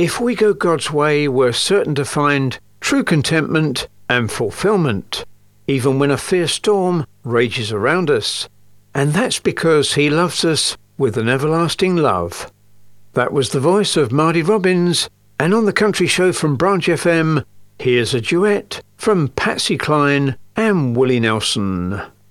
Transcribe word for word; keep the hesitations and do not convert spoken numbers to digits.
If we go God's way, we're certain to find true contentment and fulfillment, even when a fierce storm rages around us. And that's because He loves us with an everlasting love. That was the voice of Marty Robbins, and on the Country Show from Branch F M, here's a duet from Patsy Cline and Willie Nelson.